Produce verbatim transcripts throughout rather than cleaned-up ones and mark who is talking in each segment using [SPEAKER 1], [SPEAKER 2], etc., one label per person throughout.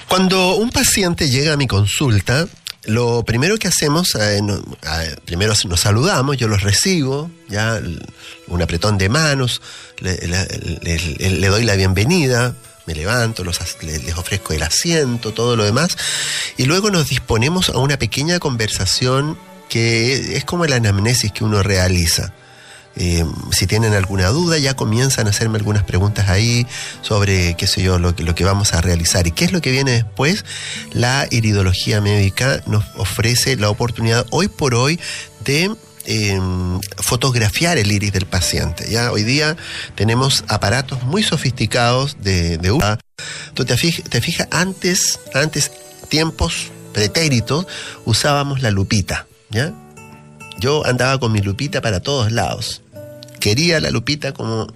[SPEAKER 1] Cuando un paciente llega a mi consulta, lo primero que hacemos, eh, no, eh, primero nos saludamos, yo los recibo, ya un apretón de manos, le, le, le, le doy la bienvenida, me levanto, los, les, les ofrezco el asiento, todo lo demás, y luego nos disponemos a una pequeña conversación que es como la anamnesis que uno realiza. Eh, si tienen alguna duda, ya comienzan a hacerme algunas preguntas ahí sobre, qué sé yo, lo que, lo que vamos a realizar. ¿Y qué es lo que viene después? La iridología médica nos ofrece la oportunidad hoy por hoy de eh, fotografiar el iris del paciente. Ya hoy día tenemos aparatos muy sofisticados de, de U V A. Tú te fijas, te fijas antes, antes, tiempos pretéritos, usábamos la lupita, ¿ya? Yo andaba con mi lupita para todos lados. Quería la lupita como...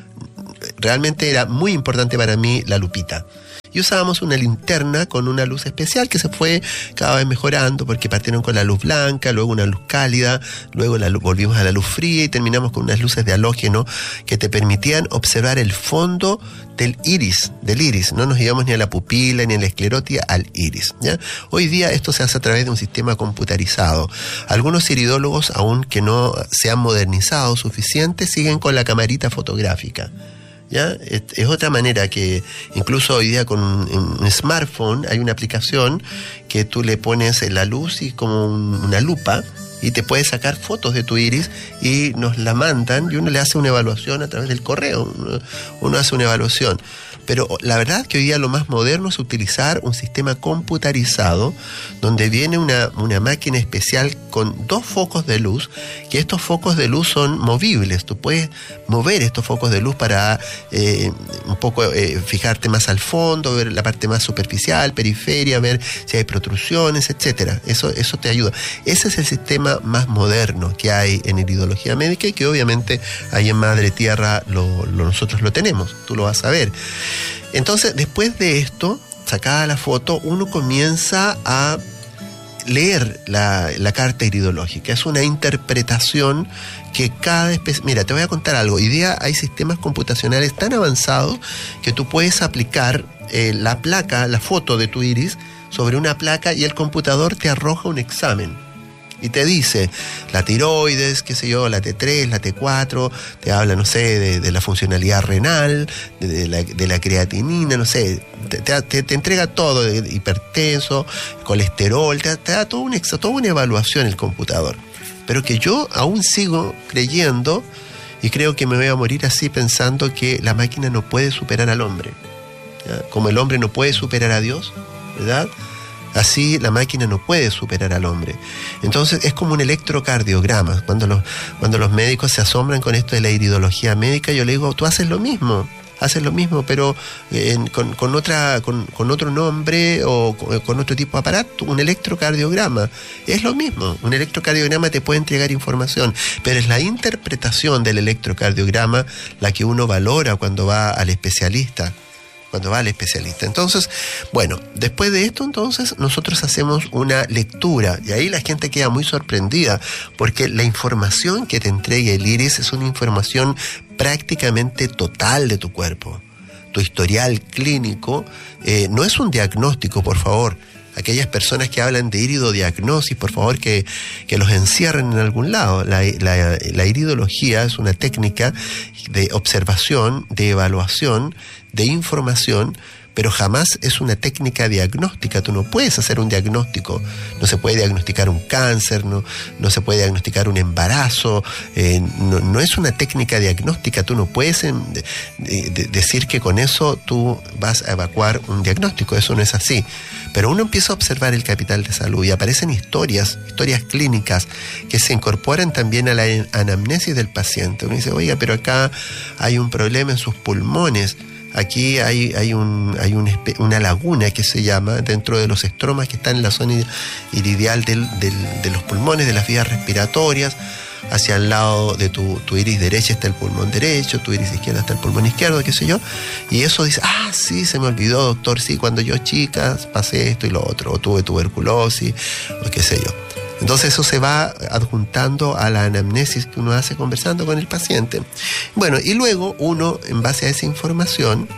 [SPEAKER 1] Realmente era muy importante para mí la lupita. Y usábamos una linterna con una luz especial que se fue cada vez mejorando porque partieron con la luz blanca, luego una luz cálida, luego la luz, volvimos a la luz fría y terminamos con unas luces de halógeno que te permitían observar el fondo del iris, del iris. No nos íbamos ni a la pupila ni a la esclerótida, al iris, ¿ya? Hoy día esto se hace a través de un sistema computarizado. Algunos iridólogos, aún que no se han modernizado suficiente, siguen con la camarita fotográfica. ¿Ya? Es, es otra manera que incluso hoy día con un, un smartphone hay una aplicación que tú le pones la luz y como un, una lupa y te puedes sacar fotos de tu iris y nos la mandan y uno le hace una evaluación a través del correo, uno, uno hace una evaluación. Pero la verdad es que hoy día lo más moderno es utilizar un sistema computarizado donde viene una, una máquina especial con dos focos de luz, que estos focos de luz son movibles. Tú puedes mover estos focos de luz para eh, un poco eh, fijarte más al fondo, ver la parte más superficial, periferia, ver si hay protrusiones, etcétera. Eso, eso te ayuda. Ese es el sistema más moderno que hay en iridología médica y que obviamente ahí en Madre Tierra lo, lo, nosotros lo tenemos. Tú lo vas a ver. Entonces, después de esto, sacada la foto, uno comienza a leer la, la carta iridológica. Es una interpretación que cada especie... Mira, te voy a contar algo. Hoy día hay sistemas computacionales tan avanzados que tú puedes aplicar eh, la placa, la foto de tu iris sobre una placa y el computador te arroja un examen. Y te dice la tiroides, qué sé yo, la T tres, la T cuatro, te habla, no sé, de, de la funcionalidad renal, de, de, la, de la creatinina, no sé, te, te, te entrega todo, de hipertenso, colesterol, te, te da todo un, toda una evaluación el computador. Pero que yo aún sigo creyendo y creo que me voy a morir así pensando que la máquina no puede superar al hombre, ¿ya? Como el hombre no puede superar a Dios, ¿verdad? Así la máquina no puede superar al hombre. Entonces es como un electrocardiograma. Cuando los, cuando los médicos se asombran con esto de la iridología médica, yo le digo, tú haces lo mismo, haces lo mismo, pero en, con, con, otra, con, con otro nombre o con, con otro tipo de aparato, un electrocardiograma. Es lo mismo, un electrocardiograma te puede entregar información, pero es la interpretación del electrocardiograma la que uno valora cuando va al especialista. Cuando va al especialista. Entonces, bueno, después de esto, entonces, nosotros hacemos una lectura y ahí la gente queda muy sorprendida porque la información que te entrega el iris es una información prácticamente total de tu cuerpo. Tu historial clínico eh, no es un diagnóstico, por favor. Aquellas personas que hablan de iridodiagnosis, por favor, que, que los encierren en algún lado. La, la, la iridología es una técnica de observación, de evaluación, de información, pero jamás es una técnica diagnóstica. Tú no puedes hacer un diagnóstico. No se puede diagnosticar un cáncer, no, no se puede diagnosticar un embarazo. Eh, no, no es una técnica diagnóstica. Tú no puedes eh, de, de decir que con eso tú vas a evacuar un diagnóstico. Eso no es así. Pero uno empieza a observar el capital de salud y aparecen historias, historias clínicas que se incorporan también a la anamnesis del paciente. Uno dice, oiga, pero acá hay un problema en sus pulmones. Aquí hay, hay, un, hay un, una laguna que se llama dentro de los estromas que están en la zona iridial del, del, de los pulmones, de las vías respiratorias. Hacia el lado de tu, tu iris derecha está el pulmón derecho, tu iris izquierda está el pulmón izquierdo, qué sé yo. Y eso dice, ah, sí, se me olvidó, doctor, sí, cuando yo chica pasé esto y lo otro, o tuve tuberculosis, o qué sé yo. Entonces eso se va adjuntando a la anamnesis que uno hace conversando con el paciente. Bueno, y luego uno, en base a esa información,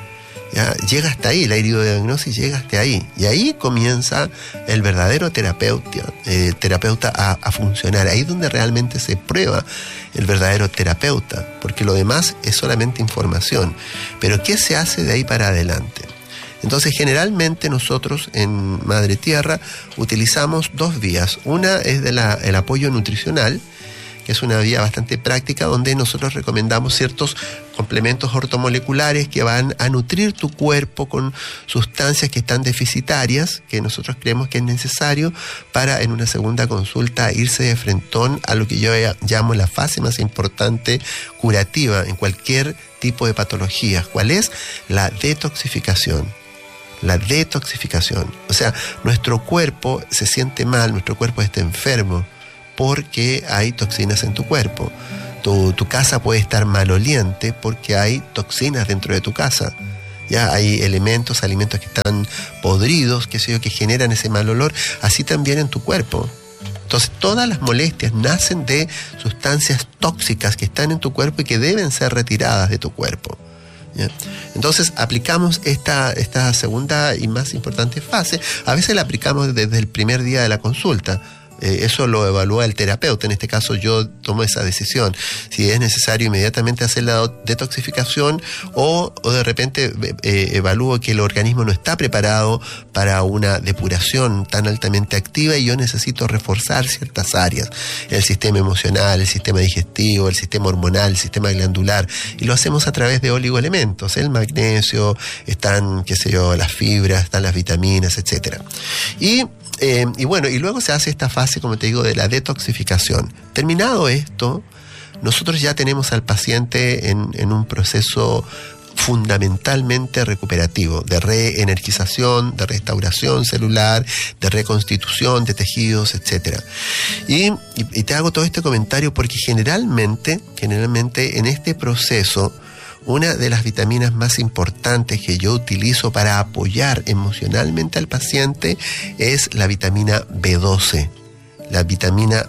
[SPEAKER 1] ¿ya? Llega hasta ahí, la iridodiagnosis llega hasta ahí. Y ahí comienza el verdadero terapeuta, eh, terapeuta a, a funcionar. Ahí es donde realmente se prueba el verdadero terapeuta, porque lo demás es solamente información. Pero ¿qué se hace de ahí para adelante? Entonces, generalmente nosotros en Madre Tierra utilizamos dos vías. Una es de la, el apoyo nutricional, que es una vía bastante práctica donde nosotros recomendamos ciertos complementos ortomoleculares que van a nutrir tu cuerpo con sustancias que están deficitarias, que nosotros creemos que es necesario para en una segunda consulta irse de frentón a lo que yo llamo la fase más importante curativa en cualquier tipo de patologías. ¿Cuál es? La detoxificación. La detoxificación. O sea, nuestro cuerpo se siente mal, nuestro cuerpo está enfermo, porque hay toxinas en tu cuerpo. Tu, tu casa puede estar maloliente porque hay toxinas dentro de tu casa. Ya hay elementos, alimentos que están podridos, qué sé yo, que generan ese mal olor, así también en tu cuerpo. Entonces, todas las molestias nacen de sustancias tóxicas que están en tu cuerpo y que deben ser retiradas de tu cuerpo. ¿Ya? Entonces, aplicamos esta, esta segunda y más importante fase. A veces la aplicamos desde el primer día de la consulta. Eh, eso lo evalúa el terapeuta. En este caso yo tomo esa decisión, si es necesario inmediatamente hacer la detoxificación o, o de repente eh, evalúo que el organismo no está preparado para una depuración tan altamente activa y yo necesito reforzar ciertas áreas, el sistema emocional, el sistema digestivo, el sistema hormonal, el sistema glandular, y lo hacemos a través de oligoelementos, el magnesio, están, qué sé yo, las fibras, están las vitaminas, etcétera. Y Eh, y bueno, y luego se hace esta fase, como te digo, de la detoxificación. Terminado esto, nosotros ya tenemos al paciente en, en un proceso fundamentalmente recuperativo, de reenergización, de restauración celular, de reconstitución de tejidos, etcétera. Y, y, y te hago todo este comentario porque generalmente, generalmente en este proceso, una de las vitaminas más importantes que yo utilizo para apoyar emocionalmente al paciente es la vitamina B doce. La vitamina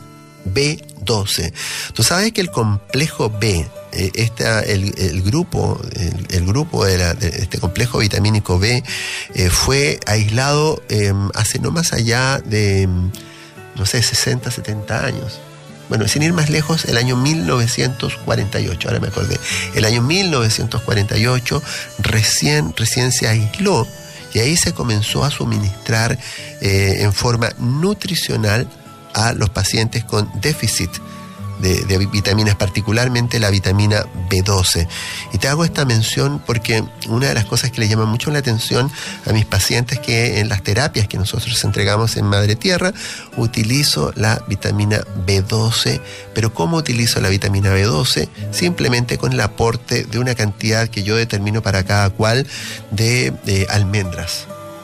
[SPEAKER 1] B doce. Tú sabes que el complejo B, eh, esta, el, el grupo, el, el grupo de, la, de este complejo vitamínico B eh, fue aislado eh, hace no más allá de, no sé, sesenta, setenta años. Bueno, sin ir más lejos, el año mil novecientos cuarenta y ocho, ahora me acordé, el año mil novecientos cuarenta y ocho recién, recién se aisló y ahí se comenzó a suministrar eh, en forma nutricional a los pacientes con déficit de, de vitaminas, particularmente la vitamina B doce. Y te hago esta mención porque una de las cosas que le llama mucho la atención a mis pacientes es que en las terapias que nosotros entregamos en Madre Tierra utilizo la vitamina B doce. Pero ¿cómo utilizo la vitamina B doce? Simplemente con el aporte de una cantidad que yo determino para cada cual de, de almendras.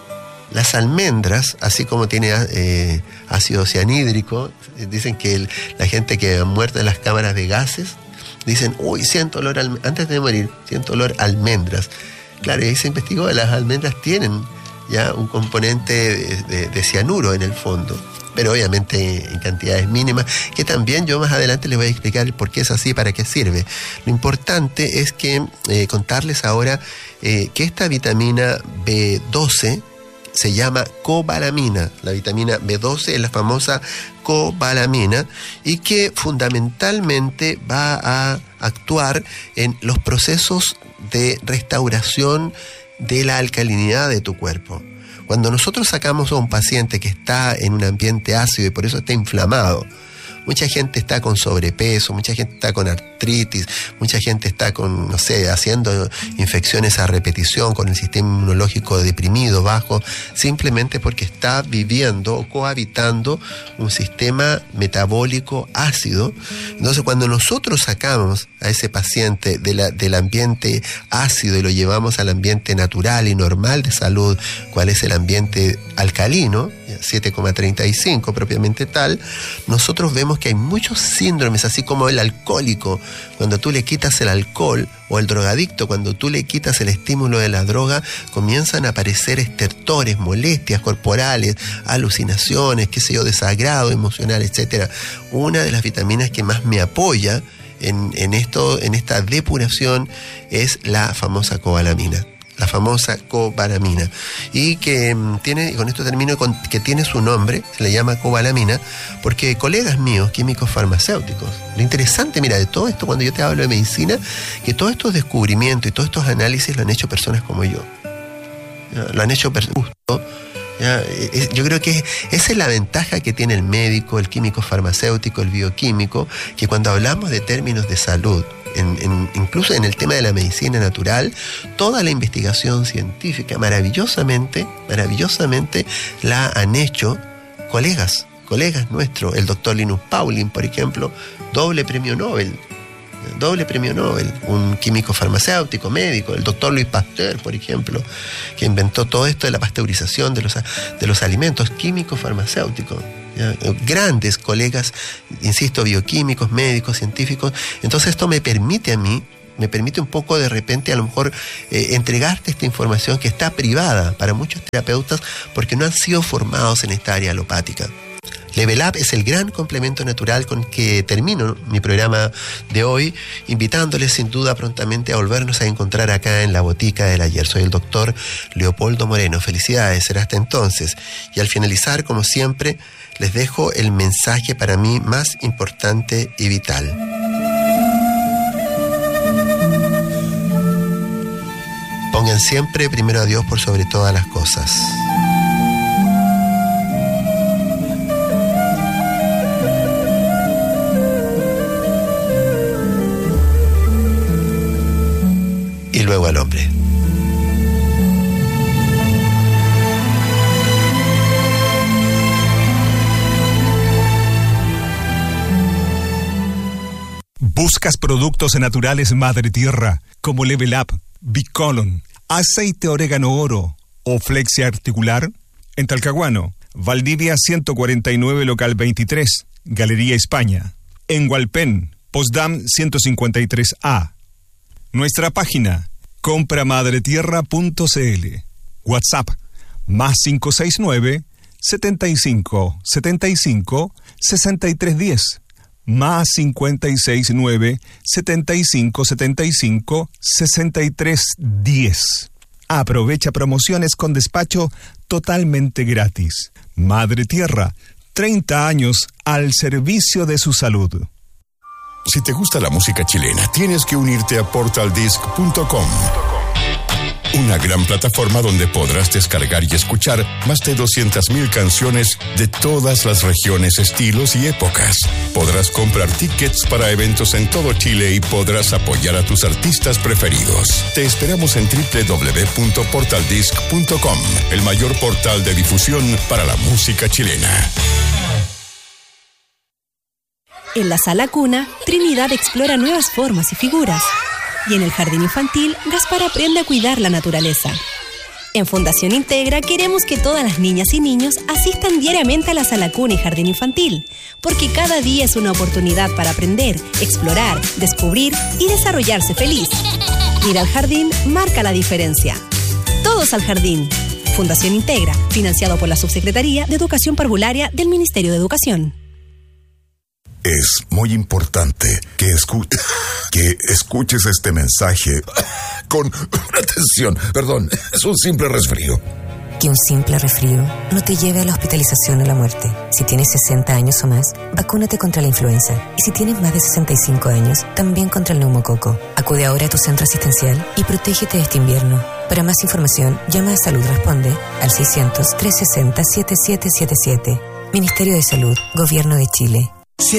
[SPEAKER 1] Las almendras, así como tiene eh, ácido cianhídrico, dicen que el, la gente que ha muerto en las cámaras de gases, dicen, uy, siento olor, al, antes de morir, siento olor a almendras. Claro, y ahí se investigó, las almendras tienen ya un componente de, de, de cianuro en el fondo, pero obviamente en cantidades mínimas, que también yo más adelante les voy a explicar por qué es así, para qué sirve. Lo importante es que eh, contarles ahora eh, que esta vitamina B doce se llama cobalamina. La vitamina B doce es la famosa cobalamina y que fundamentalmente va a actuar en los procesos de restauración de la alcalinidad de tu cuerpo. Cuando nosotros sacamos a un paciente que está en un ambiente ácido y por eso está inflamado, mucha gente está con sobrepeso, mucha gente está con artritis, mucha gente está con, no sé, haciendo infecciones a repetición, con el sistema inmunológico deprimido, bajo, simplemente porque está viviendo o cohabitando un sistema metabólico ácido. Entonces, cuando nosotros sacamos a ese paciente de la, del ambiente ácido y lo llevamos al ambiente natural y normal de salud, cuál es el ambiente alcalino, siete coma treinta y cinco propiamente tal, nosotros vemos que hay muchos síndromes, así como el alcohólico, cuando tú le quitas el alcohol, o el drogadicto, cuando tú le quitas el estímulo de la droga, comienzan a aparecer estertores, molestias corporales, alucinaciones, qué sé yo, desagrado emocional, etcétera. Una de las vitaminas que más me apoya en, en esto, en esta depuración, es la famosa cobalamina. la famosa cobalamina, y que um, tiene, y con esto termino, con, que tiene su nombre, se le llama cobalamina, porque colegas míos, químicos farmacéuticos, lo interesante, mira, de todo esto, cuando yo te hablo de medicina, que todos estos descubrimientos y todos estos análisis lo han hecho personas como yo, ¿ya? Lo han hecho personas justo. Ya, es, yo creo que esa es la ventaja que tiene el médico, el químico farmacéutico, el bioquímico, que cuando hablamos de términos de salud, en, en, incluso en el tema de la medicina natural, toda la investigación científica maravillosamente, maravillosamente la han hecho colegas, colegas nuestros, el doctor Linus Pauling, por ejemplo, doble premio Nobel, doble premio Nobel, un químico farmacéutico, médico, el doctor Louis Pasteur, por ejemplo, que inventó todo esto de la pasteurización de los, de los alimentos, químico farmacéutico. ¿Ya? Grandes colegas, insisto, bioquímicos, médicos, científicos. Entonces esto me permite a mí, me permite un poco de repente a lo mejor eh, entregarte esta información que está privada para muchos terapeutas porque no han sido formados en esta área alopática. Level Up es el gran complemento natural con que termino mi programa de hoy, invitándoles sin duda prontamente a volvernos a encontrar acá en la Botica del Ayer. Soy el doctor Leopoldo Moreno. Felicidades, será hasta entonces. Y al finalizar, como siempre, les dejo el mensaje para mí más importante y vital. Pongan siempre primero a Dios por sobre todas las cosas. Y luego al hombre.
[SPEAKER 2] ¿Buscas productos naturales Madre Tierra como Level Up, Bicolon, aceite orégano oro o flexia articular? En Talcahuano, Valdivia ciento cuarenta y nueve, local veintitrés, Galería España. En Hualpén, Postdam ciento cincuenta y tres A. Nuestra página, compra madre tierra punto c l. WhatsApp, más cinco seis nueve, setenta y cinco, setenta y cinco, sesenta y tres diez. Más cincuenta y seis nueve, setenta y cinco, setenta y cinco, sesenta y tres diez. Aprovecha promociones con despacho totalmente gratis. Madre Tierra, treinta años al servicio de su salud.
[SPEAKER 3] Si te gusta la música chilena, tienes que unirte a portal disc punto com. Una gran plataforma donde podrás descargar y escuchar más de doscientas mil canciones de todas las regiones, estilos y épocas. Podrás comprar tickets para eventos en todo Chile y podrás apoyar a tus artistas preferidos. Te esperamos en doble u doble u doble u punto portal disc punto com, el mayor portal de difusión para la música chilena.
[SPEAKER 4] En la Sala Cuna, Trinidad explora nuevas formas y figuras. Y en el Jardín Infantil, Gaspar aprende a cuidar la naturaleza. En Fundación Integra queremos que todas las niñas y niños asistan diariamente a la Sala Cuna y Jardín Infantil, porque cada día es una oportunidad para aprender, explorar, descubrir y desarrollarse feliz. Ir al jardín marca la diferencia. Todos al jardín. Fundación Integra, financiado por la Subsecretaría de Educación Parvularia del Ministerio de Educación.
[SPEAKER 3] Es muy importante que, escu- que escuches este mensaje con atención. Perdón, es un simple resfrío.
[SPEAKER 5] Que un simple resfrío no te lleve a la hospitalización o la muerte. Si tienes sesenta años o más, vacúnate contra la influenza. Y si tienes más de sesenta y cinco años, también contra el neumococo. Acude ahora a tu centro asistencial y protégete este invierno. Para más información, llama a Salud Responde al seiscientos, trescientos sesenta, setenta y siete setenta y siete. Ministerio de Salud, Gobierno de Chile.